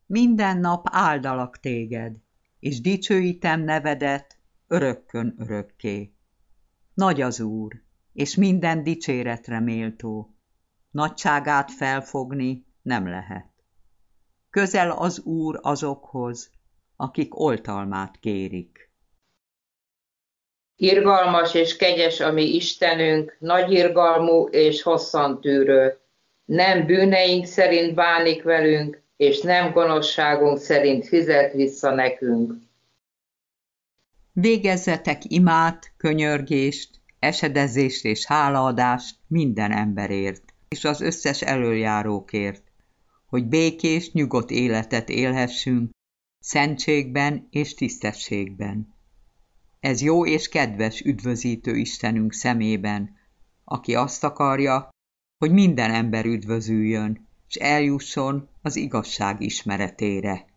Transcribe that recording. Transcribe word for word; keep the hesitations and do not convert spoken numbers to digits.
Minden nap áldalak téged, és dicsőítem nevedet örökkön örökké. Nagy az Úr, és minden dicséretre méltó, nagyságát felfogni nem lehet. Közel az Úr azokhoz, akik oltalmát kérik. Irgalmas és kegyes a mi Istenünk, nagy irgalmú és hosszantűrő. Nem bűneink szerint bánik velünk, és nem gonoszságunk szerint fizet vissza nekünk. Végezzetek imát, könyörgést, esedezést és hálaadást minden emberért, és az összes elöljárókért, hogy békés, nyugodt életet élhessünk, szentségben és tisztességben. Ez jó és kedves üdvözítő Istenünk szemében, aki azt akarja, hogy minden ember üdvözüljön, és eljusson az igazság ismeretére.